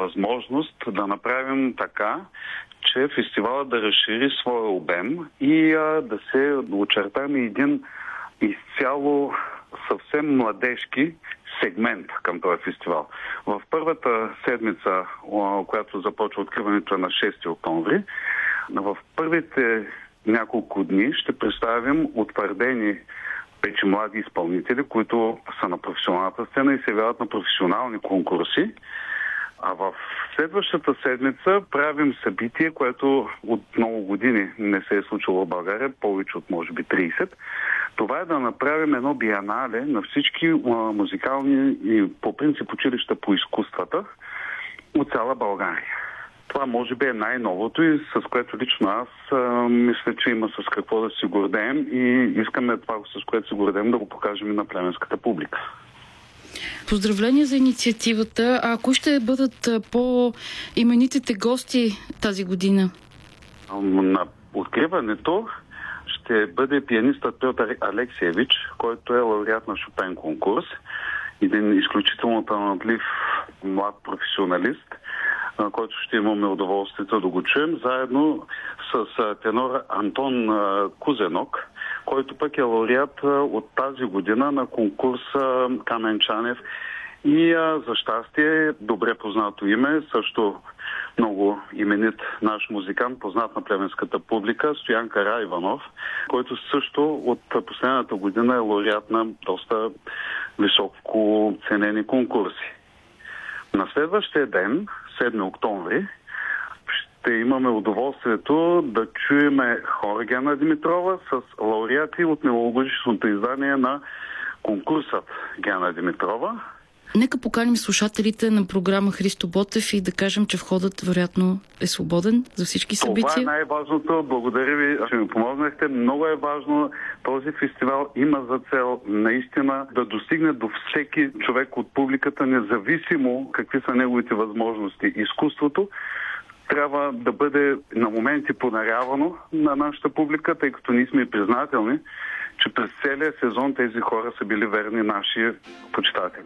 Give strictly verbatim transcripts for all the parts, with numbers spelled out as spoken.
възможност да направим така, че фестивалът да разшири своя обем и а, да се очертаме един изцяло съвсем младежки сегмент към този фестивал. В първата седмица, която започва откриването на шести октомври, в първите няколко дни ще представим утвърдени вече млади изпълнители, които са на професионалната сцена и се явяват на професионални конкурси. А в следващата седмица правим събитие, което от много години не се е случило в България, повече от може би трийсет. Това е да направим едно биенале на всички музикални и по принцип училища по изкуствата от цяла България. Това може би е най-новото и с което лично аз а, мисля, че има с какво да се гордеем и искаме това, с което се гордеем, да го покажем и на плевенската публика. Поздравления за инициативата. А кои ще бъдат по-именитите гости тази година? На откриването ще бъде пианистът Петър Алексиевич, който е лауреат на Шопен конкурс. Един изключително талантлив млад професионалист, който ще имаме удоволствието да го чуем, заедно с тенора Антон Кузенок, който пък е лауреат от тази година на конкурса Камен Чанев и за щастие добре познато име, също много именит наш музикант, познат на плевенската публика, Стоян Караиванов, който също от последната година е лауреат на доста високо ценени конкурси. На следващия ден, седми октомври, ще имаме удоволствието да чуеме хор Гена Димитрова с лауреати от миналогодишното издание на конкурсът Гена Димитрова. Нека поканим слушателите на програма Христо Ботев и да кажем, че входът вероятно е свободен за всички събития. Това е най-важното. Благодаря ви, че ми помогнахте. Много е важно. Този фестивал има за цел наистина да достигне до всеки човек от публиката, независимо какви са неговите възможности. Изкуството трябва да бъде на моменти подарявано на нашата публика, тъй като ние сме признателни, че през целия сезон тези хора са били верни наши почитатели.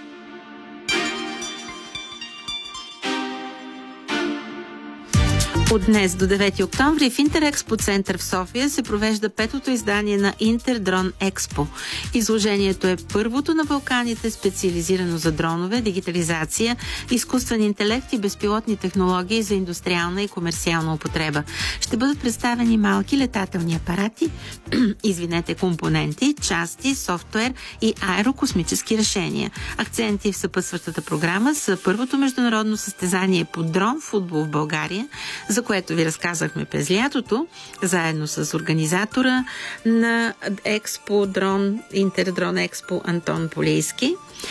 От днес до девети октомври в Интерекспо център в София се провежда петото издание на Интердрон Експо. Изложението е първото на Балканите, специализирано за дронове, дигитализация, изкуствен интелект и безпилотни технологии за индустриална и комерциална употреба. Ще бъдат представени малки летателни апарати, извинете, компоненти, части, софтуер и аерокосмически решения. Акценти в съпътстващата програма са първото международно състезание по дрон футбол в България, за което ви разказахме през лятото, заедно с организатора на Експо Дрон, Интердрон Експо Антон Полийски.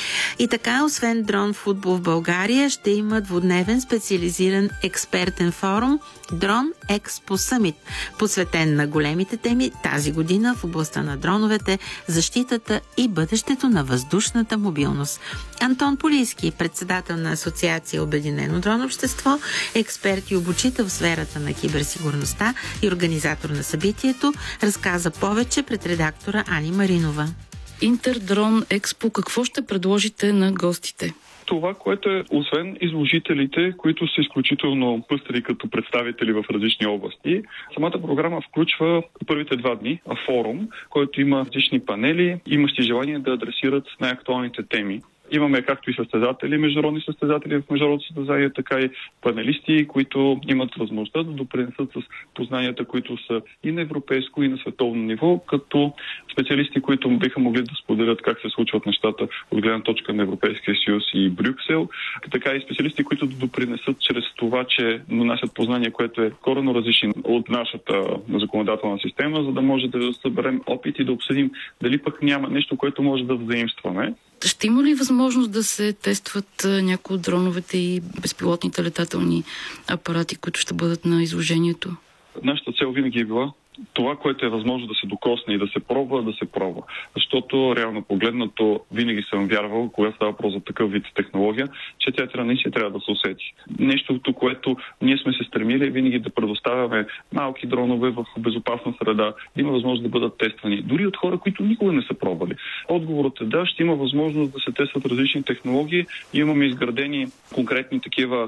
И така, освен дрон футбол в България, ще има двудневен специализиран експертен форум Дрон Експо Съмит, посветен на големите теми тази година в областта на дроновете, защитата и бъдещето на въздушната мобилност. Антон Полийски, председател на Асоциация Обединено дрон общество, експерт и обучител в сферата на киберсигурността и организатор на събитието, разказа повече пред редактора Ани Маринова. Интердрон Експо, какво ще предложите на гостите? Това, което е, освен изложителите, които са изключително пъстри като представители в различни области, самата програма включва първите два дни форум, който има различни панели, имащи желание да адресират най-актуалните теми. Имаме както и състезатели, международни състезатели в международното състезание, така и панелисти, които имат възможността да допринесат с познанията, които са и на европейско, и на световно ниво, като специалисти, които биха могли да споделят как се случват нещата от гледна точка на Европейския съюз и Брюксел, така и специалисти, които да допринесат чрез това, че донасят познание, което е коренно различно от нашата законодателна система, за да може да съберем опит и да обсъдим дали пък няма нещо, което може да взаимстваме. Ще има ли възможност да се тестват някои от дроновете и безпилотните летателни апарати, които ще бъдат на изложението? Нашата цел винаги е била това, което е възможно да се докосне и да се пробва, да се пробва. Защото, реално погледнато, винаги съм вярвал, когато става въпрос за такъв вид технология, че тя трябва наистина трябва да се усети. Нещото, което ние сме се стремили, винаги да предоставяме малки дронове в безопасна среда, да има възможност да бъдат тествани. Дори от хора, които никога не са пробвали. Отговорът е да, ще има възможност да се тестват различни технологии. Имаме изградени конкретни такива